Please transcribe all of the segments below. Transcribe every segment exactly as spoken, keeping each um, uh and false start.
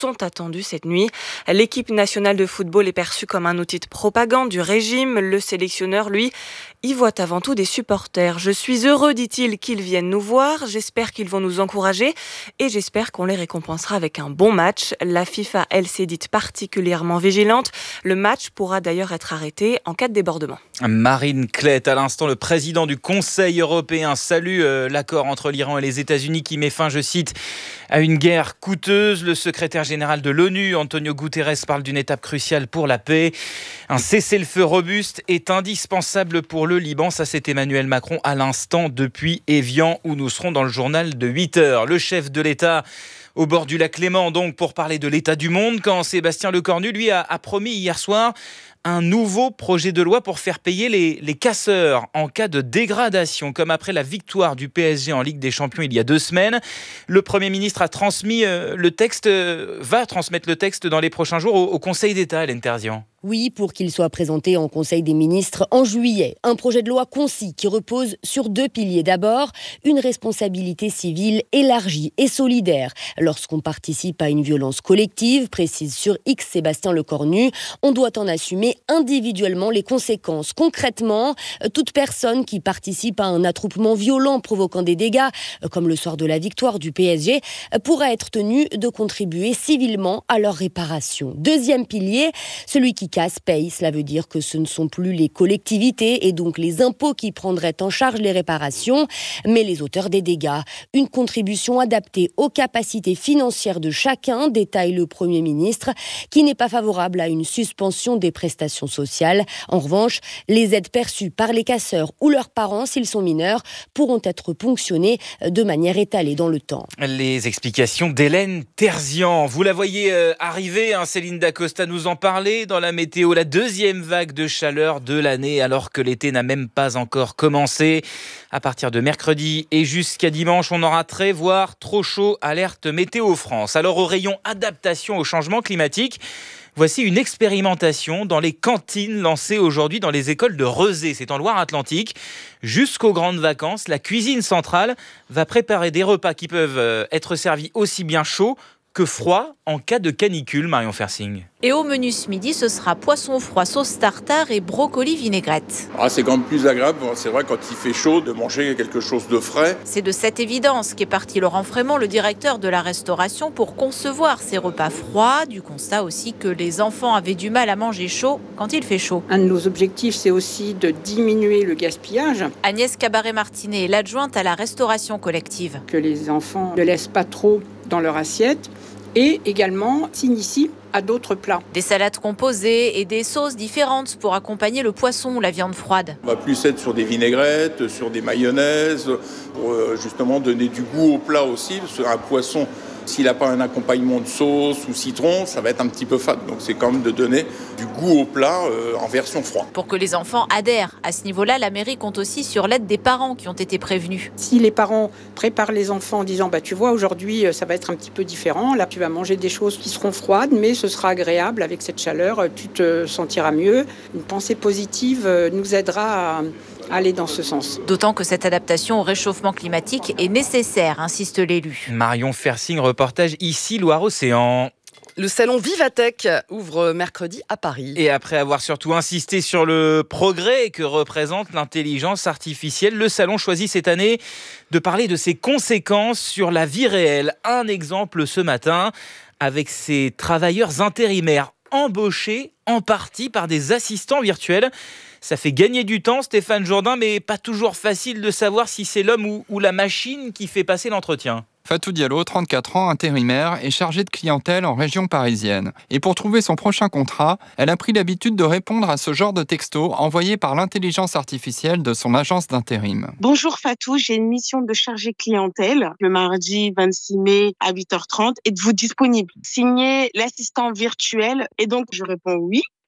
sont attendus cette nuit. L'équipe nationale de football est perçue comme un outil de propagande du régime. Le sélectionneur, lui, y voit avant tout des supporters. Je suis heureux, dit-il, qu'ils viennent nous voir. J'espère qu'ils vont nous encourager et j'espère qu'on les récompensera avec un bon match. La FIFA, elle, s'est dite particulièrement vigilante. Le match pourra d'ailleurs être arrêté en cas de débordement. Marine Klett, à l'instant, le président du Conseil européen salue euh, l'accord entre l'Iran et les États-Unis qui met fin, je cite, à une guerre coûteuse. Le secrétaire général de l'ONU, Antonio Guterres, parle d'une étape cruciale pour la paix. Un cessez-le-feu robuste est indispensable pour le Liban. Ça, c'est Emmanuel Macron à l'instant depuis Évian, où nous serons dans le journal de huit heures. Le chef de l'État au bord du lac Léman, donc, pour parler de l'état du monde, quand Sébastien Lecornu, lui, a, a promis hier soir un nouveau projet de loi pour faire payer les, les casseurs en cas de dégradation, comme après la victoire du P S G en Ligue des Champions il y a deux semaines. Le Premier ministre a transmis euh, le texte, euh, va transmettre le texte dans les prochains jours au, au Conseil d'État, Hélène Terzian. Oui, pour qu'il soit présenté en Conseil des ministres en juillet. Un projet de loi concis qui repose sur deux piliers. D'abord, une responsabilité civile élargie et solidaire. Lorsqu'on participe à une violence collective, précise sur X Sébastien Lecornu, on doit en assumer individuellement les conséquences. Concrètement, toute personne qui participe à un attroupement violent provoquant des dégâts, comme le soir de la victoire du P S G, pourra être tenue de contribuer civilement à leur réparation. Deuxième pilier, celui qui casse paye. Cela veut dire que ce ne sont plus les collectivités et donc les impôts qui prendraient en charge les réparations, mais les auteurs des dégâts. Une contribution adaptée aux capacités financières de chacun, détaille le Premier ministre, qui n'est pas favorable à une suspension des prestations sociales. En revanche, les aides perçues par les casseurs ou leurs parents, s'ils sont mineurs, pourront être ponctionnées de manière étalée dans le temps. Les explications d'Hélène Terzian. Vous la voyez euh, arriver, hein, Céline Dacosta nous en parlait dans la météo, la deuxième vague de chaleur de l'année, alors que l'été n'a même pas encore commencé. À partir de mercredi et jusqu'à dimanche, on aura très, voire trop chaud, alerte Météo France. Alors au rayon adaptation au changement climatique, voici une expérimentation dans les cantines lancée aujourd'hui dans les écoles de Rezé. C'est en Loire-Atlantique. Jusqu'aux grandes vacances, la cuisine centrale va préparer des repas qui peuvent être servis aussi bien chauds que froid en cas de canicule, Marion Fersing. Et au menu ce midi, ce sera poisson froid sauce tartare et brocoli vinaigrette. Ah, c'est quand même plus agréable, c'est vrai, quand il fait chaud, de manger quelque chose de frais. C'est de cette évidence qu'est parti Laurent Frémont, le directeur de la restauration, pour concevoir ces repas froids. Du constat aussi que les enfants avaient du mal à manger chaud quand il fait chaud. Un de nos objectifs, c'est aussi de diminuer le gaspillage. Agnès Cabaret-Martinet est l'adjointe à la restauration collective. Que les enfants ne laissent pas trop dans leur assiette et également s'initient à d'autres plats. Des salades composées et des sauces différentes pour accompagner le poisson ou la viande froide. On va plus être sur des vinaigrettes, sur des mayonnaises, pour justement donner du goût au plat aussi. Sur un poisson, s'il n'a pas un accompagnement de sauce ou citron, ça va être un petit peu fade. Donc c'est quand même de donner du goût au plat euh, en version froide. Pour que les enfants adhèrent à ce niveau-là, la mairie compte aussi sur l'aide des parents qui ont été prévenus. Si les parents préparent les enfants en disant bah, « tu vois, aujourd'hui, ça va être un petit peu différent. Là, tu vas manger des choses qui seront froides, mais ce sera agréable avec cette chaleur. Tu te sentiras mieux. » Une pensée positive nous aidera à aller dans ce sens. D'autant que cette adaptation au réchauffement climatique est nécessaire, insiste l'élu. Marion Fersing, reportage ici Loire-Océan. Le salon Vivatech ouvre mercredi à Paris. Et après avoir surtout insisté sur le progrès que représente l'intelligence artificielle, le salon choisit cette année de parler de ses conséquences sur la vie réelle. Un exemple ce matin avec ces travailleurs intérimaires embauchés en partie par des assistants virtuels. Ça fait gagner du temps, Stéphane Jourdain, mais pas toujours facile de savoir si c'est l'homme ou, ou la machine qui fait passer l'entretien. Fatou Diallo, trente-quatre ans, intérimaire, est chargée de clientèle en région parisienne. Et pour trouver son prochain contrat, elle a pris l'habitude de répondre à ce genre de texto envoyé par l'intelligence artificielle de son agence d'intérim. Bonjour Fatou, j'ai une mission de chargée clientèle le mardi vingt-six mai à huit heures trente. Êtes-vous disponible? Signé l'assistant virtuel. Et donc je réponds oui.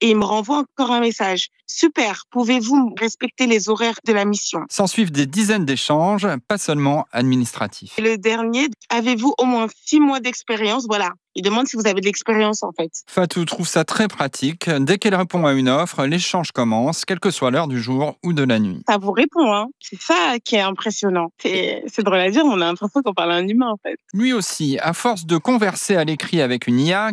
et il me renvoie encore un message. Super, pouvez-vous respecter les horaires de la mission? S'en suivent des dizaines d'échanges, pas seulement administratifs. Et le dernier, avez-vous au moins six mois d'expérience? Voilà. Il demande si vous avez de l'expérience en fait. Fatou trouve ça très pratique. Dès qu'elle répond à une offre, l'échange commence, quelle que soit l'heure du jour ou de la nuit. Ça vous répond, hein. C'est ça qui est impressionnant. C'est, c'est drôle à dire, on a l'impression qu'on parle à un humain en fait. Lui aussi, à force de converser à l'écrit avec une I A,